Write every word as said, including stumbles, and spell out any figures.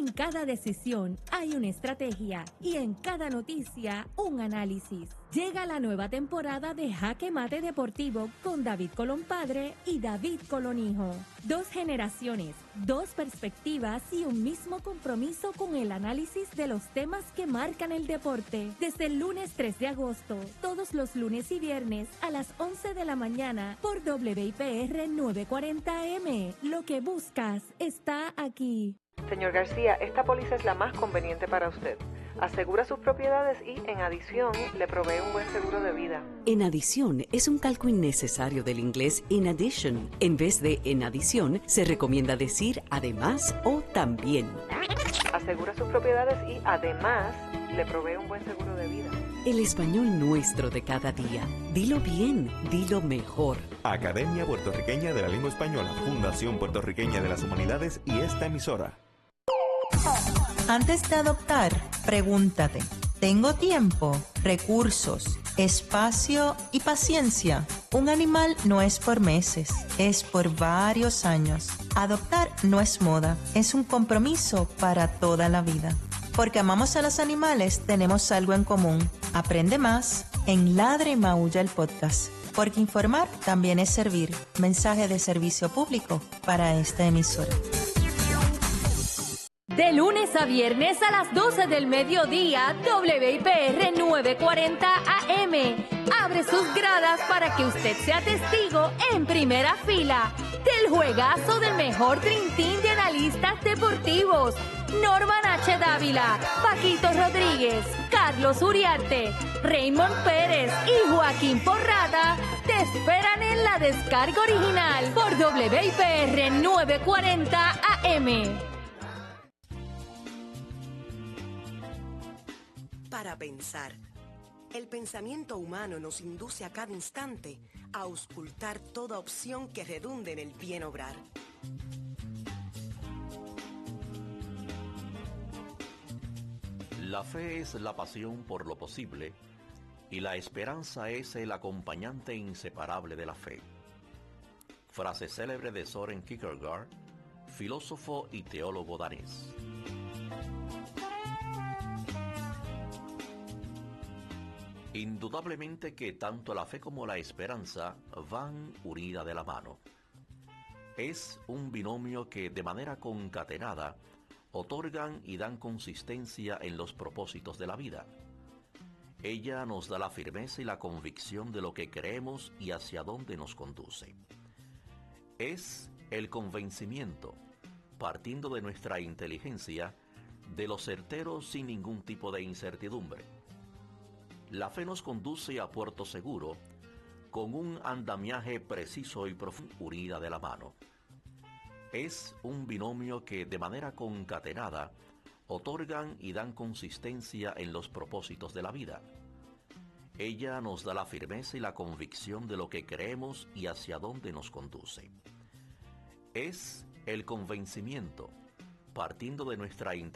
En cada decisión hay una estrategia y en cada noticia un análisis. Llega la nueva temporada de Jaque Mate Deportivo con David Colón Padre y David Colón Hijo. Dos generaciones, dos perspectivas y un mismo compromiso con el análisis de los temas que marcan el deporte. Desde el lunes tres de agosto, todos los lunes y viernes a las once de la mañana por W I P R novecientos cuarenta M. Lo que buscas está aquí. Señor García, esta póliza es la más conveniente para usted. Asegura sus propiedades y, en adición, le provee un buen seguro de vida. En adición es un calco innecesario del inglés in addition. En vez de en adición, se recomienda decir además o también. Asegura sus propiedades y, además, le provee un buen seguro de vida. El español nuestro de cada día. Dilo bien, dilo mejor. Academia Puertorriqueña de la Lengua Española, Fundación Puertorriqueña de las Humanidades y esta emisora. Antes de adoptar, pregúntate, ¿tengo tiempo, recursos, espacio y paciencia? Un animal no es por meses, es por varios años. Adoptar no es moda, es un compromiso para toda la vida. Porque amamos a los animales, tenemos algo en común. Aprende más en Ladre y Maulla el podcast. Porque informar también es servir. Mensaje de servicio público para esta emisora. De lunes a viernes a las doce del mediodía, W I P R novecientos cuarenta A M abre sus gradas para que usted sea testigo en primera fila del juegazo del mejor Dream Team de analistas deportivos. Norman H. Dávila, Paquito Rodríguez, Carlos Uriarte, Raymond Pérez y Joaquín Porrada te esperan en la descarga original por W I P R novecientos cuarenta A M. Para pensar. El pensamiento humano nos induce a cada instante a auscultar toda opción que redunde en el bien obrar. La fe es la pasión por lo posible y la esperanza es el acompañante inseparable de la fe. Frase célebre de Søren Kierkegaard, filósofo y teólogo danés. Indudablemente que tanto la fe como la esperanza van unidas de la mano. Es un binomio que de manera concatenada otorgan y dan consistencia en los propósitos de la vida. Ella nos da la firmeza y la convicción de lo que creemos y hacia dónde nos conduce. Es el convencimiento, partiendo de nuestra inteligencia, de lo certero sin ningún tipo de incertidumbre. La fe nos conduce a puerto seguro, con un andamiaje preciso y profundo unida de la mano. Es un binomio que de manera concatenada otorgan y dan consistencia en los propósitos de la vida. Ella nos da la firmeza y la convicción de lo que creemos y hacia dónde nos conduce. Es el convencimiento, partiendo de nuestra inteligencia,